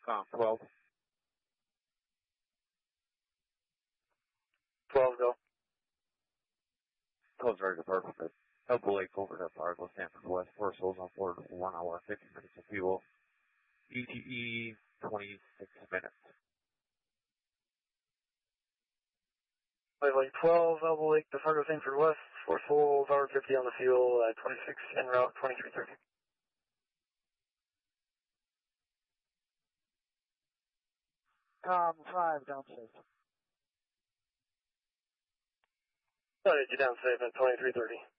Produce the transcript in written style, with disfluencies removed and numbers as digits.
12. 12, go. 12's very perfect. Elbow Lake over to Fargo, Sanford West. 4 souls on board, 1 hour, 50 minutes of fuel. ETE, 26 minutes. Lake 12, Elbow Lake to Fargo, Sanford West. 4 souls, hour 50 on the fuel, 26 en route, 2330. Com 5, down safe. Sorry, you down safe at 2330.